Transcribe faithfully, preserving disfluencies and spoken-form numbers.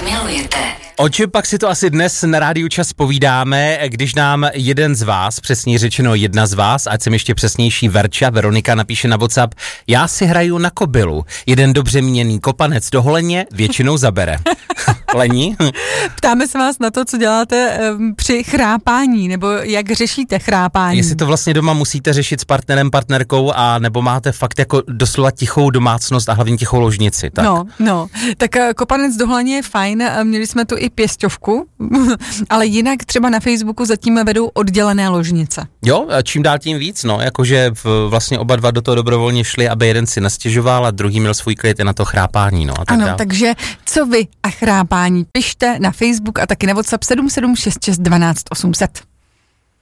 milujete. O čem pak si to asi dnes na Rádiu Čas povídáme, když nám jeden z vás, přesně řečeno jedna z vás, ať jsem ještě přesnější, Verča, Veronika napíše na WhatsApp, já si hraju na kobylu, jeden dobře míněný kopanec do holeně většinou zabere. Lení? Ptáme se vás na to, co děláte um, při chrápání, nebo jak řešíte chrápání. Jestli to vlastně doma musíte řešit s partnerem, partnerkou, a nebo máte fakt jako doslova tichou domácnost a hlavně tichou ložnici. Tak. No, no, tak kopanec do holeně je fajn, měli jsme tu i pěsťovku, ale jinak třeba na Facebooku zatím vedou oddělené ložnice. Jo, a čím dál tím víc, no, jakože vlastně oba dva do toho dobrovolně šli, aby jeden si nastěžoval a druhý měl svůj klid na to chrápání, no. A tak ano, dál. Takže co vy a chrápání? Pište na Facebook a taky na WhatsApp sedm sedm šest šest dvanáct osm set.